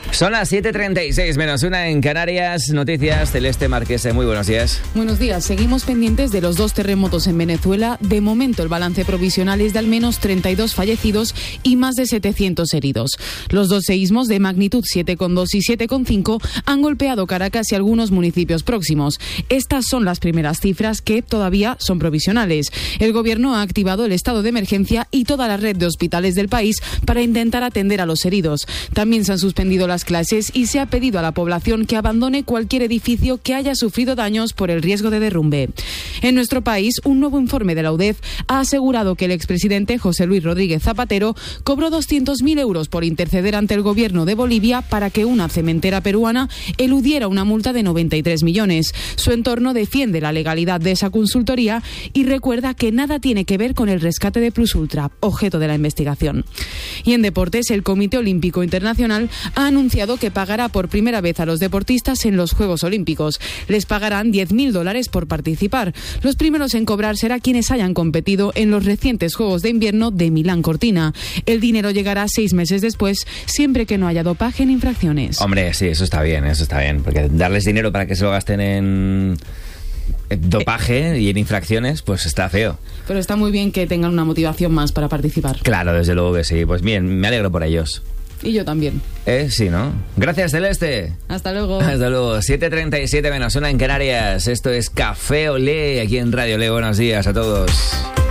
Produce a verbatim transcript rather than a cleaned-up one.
Son las siete treinta y seis menos una en Canarias. Noticias, Celeste Marquese, muy buenos días. Buenos días. Seguimos pendientes de los dos terremotos en Venezuela. De momento el balance provisional es de al menos treinta y dos fallecidos y más de setecientos heridos. Los dos seísmos de magnitud siete coma dos y siete coma cinco han golpeado Caracas y algunos municipios próximos. Estas son las primeras cifras que todavía son provisionales. El gobierno ha activado el estado de emergencia y toda la red de hospitales del país para intentar atender a los heridos. También se han suspendido las clases y se ha pedido a la población que abandone cualquier edificio que haya sufrido daños por el riesgo de derrumbe. En nuestro país, un nuevo informe de la U D E F ha asegurado que el expresidente José Luis Rodríguez Zapatero cobró doscientos mil euros por interceder ante el gobierno de Bolivia para que una cementera peruana eludiera una multa de noventa y tres millones. Su entorno defiende la legalidad de esa consultoría y recuerda que nada tiene que ver con el rescate de Plus Ultra, objeto de la investigación. Y en deportes, el Comité Olímpico Internacional ha anunciado que pagará por primera vez a los deportistas en los Juegos Olímpicos. Les pagarán diez mil dólares por participar. Los primeros en cobrar serán quienes hayan competido en los recientes Juegos de Invierno de Milán Cortina. El dinero llegará seis meses después, siempre que no haya dopaje ni infracciones. Hombre, sí, eso está bien, eso está bien, porque darles dinero para que se lo gasten en dopaje y en infracciones, pues está feo. Pero está muy bien que tengan una motivación más para participar. Claro, desde luego que sí. Pues bien, me alegro por ellos. Y yo también. Eh, sí, ¿no? Gracias, Celeste. Hasta luego. Hasta luego. siete treinta y siete menos una en Canarias. Esto es Café Olé aquí en Radio Olé. Buenos días a todos.